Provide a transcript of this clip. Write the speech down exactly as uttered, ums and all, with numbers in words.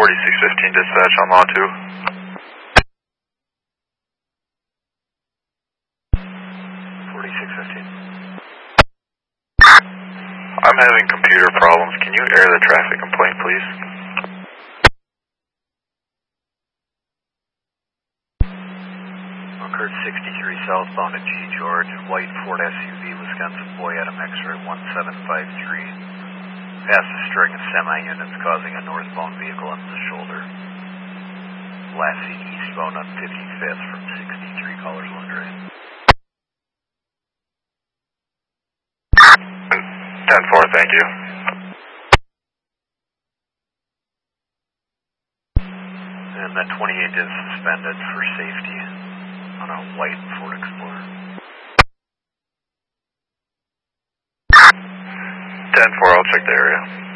forty-six fifteen dispatch on law two. forty-six fifteen. I'm having computer problems. Can you air the traffic complaint, please? Occurred sixty-three southbound at G. George, white Ford S U V, Wisconsin boy at X-ray one seven five three. Passed a string of semi-units causing a northbound vehicle under the shoulder. Last seen eastbound on fifty-fifth from sixty-three Colors Lundgren. ten four, thank you. And that twenty-eight is suspended for safety on a white Ford Explorer. ten four, I'll check the area.